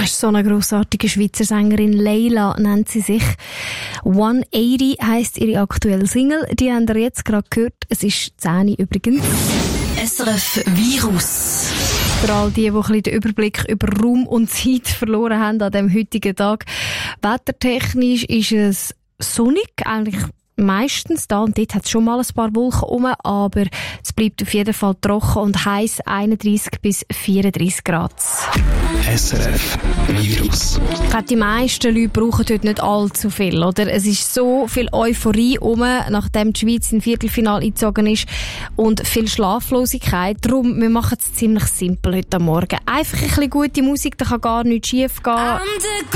Das ist so eine grossartige Schweizer Sängerin. Leila nennt sie sich. 180 heisst ihre aktuelle Single. Die haben ihr jetzt gerade gehört. Es ist 10 übrigens. SRF Virus. Für all die ein bisschen den Überblick über Raum und Zeit verloren haben an diesem heutigen Tag. Wettertechnisch ist es sonnig, eigentlich meistens da und dort hat es schon mal ein paar Wolken rum, aber es bleibt auf jeden Fall trocken und heiß, 31 bis 34 Grad. SRF Virus. Ich glaube, die meisten Leute brauchen heute nicht allzu viel, oder? Es ist so viel Euphorie rum, nachdem die Schweiz in Viertelfinale eingezogen ist und viel Schlaflosigkeit. Darum, wir machen es ziemlich simpel heute Morgen. Einfach ein bisschen gute Musik, da kann gar nichts schief gehen.